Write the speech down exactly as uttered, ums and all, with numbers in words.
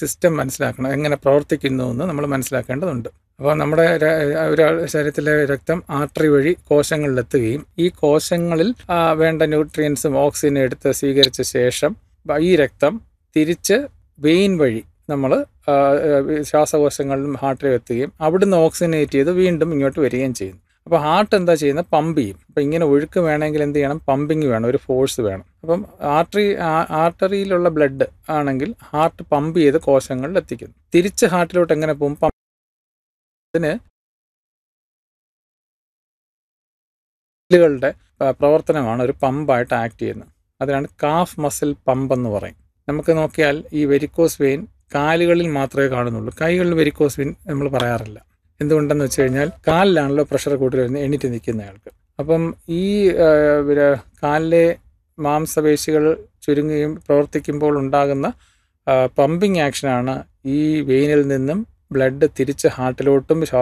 System മനസ്സിലാക്കണം, എങ്ങനെ പ്രവർത്തിക്കുന്നു എന്ന് നമ്മൾ മനസ്സിലാക്കേണ്ടതുണ്ട്. അപ്പോൾ നമ്മുടെ ഒരാൾ ശരീരത്തിലെ രക്തം ആർട്ടറി വഴി കോശങ്ങളിലെത്തുകയും ഈ കോശങ്ങളിൽ വേണ്ട ന്യൂട്രിയൻസും ഓക്സിജനും എടുത്ത് സ്വീകരിച്ച ശേഷം ഈ രക്തം തിരിച്ച് വെയിൻ വഴി നമ്മൾ ശ്വാസകോശങ്ങളിലും ഹാർട്ടിലും എത്തുകയും അവിടുന്ന് ഓക്സിജനേറ്റ് ചെയ്ത് വീണ്ടും ഇങ്ങോട്ട് വരികയും ചെയ്യുന്നു. അപ്പോൾ ഹാർട്ട് എന്താ ചെയ്യുന്നത്? പമ്പ് ചെയ്യും. അപ്പോൾ ഇങ്ങനെ ഒഴുക്ക് വേണമെങ്കിൽ എന്ത് ചെയ്യണം? പമ്പിങ് വേണം, ഒരു ഫോഴ്സ് വേണം. അപ്പം ആർട്ടറി ആർട്ടറിയിലുള്ള ബ്ലഡ് ആണെങ്കിൽ ഹാർട്ട് പമ്പ് ചെയ്ത് കോശങ്ങളിൽ എത്തിക്കുന്നു. തിരിച്ച് ഹാർട്ടിലോട്ട് എങ്ങനെ പോകും? അതിന് കളുടെ പ്രവർത്തനമാണ് ഒരു പമ്പായിട്ട് ആക്ട് ചെയ്യുന്നത്. അതിനാണ് കാഫ് മസിൽ പമ്പ് എന്ന് പറയും. നമുക്ക് നോക്കിയാൽ ഈ വെരിക്കോസ് വെയിൻ കാലുകളിൽ മാത്രമേ കാണുന്നുള്ളൂ. കൈകളിൽ വെരിക്കോസ് വെയിൻ നമ്മൾ പറയാറില്ല. എന്തുകൊണ്ടെന്ന് വെച്ച് കഴിഞ്ഞാൽ കാലിലാണല്ലോ പ്രഷർ കൂടുതൽ വരുന്നത് എണീറ്റ് നിൽക്കുന്നയാൾക്ക്. അപ്പം ഈ കാലിലെ മാംസപേശികൾ ചുരുങ്ങുകയും പ്രവർത്തിക്കുമ്പോൾ ഉണ്ടാകുന്ന പമ്പിങ് ആക്ഷനാണ് ഈ വെയിനിൽ നിന്നും ബ്ലഡ് തിരിച്ച് ഹാർട്ടിലോട്ടും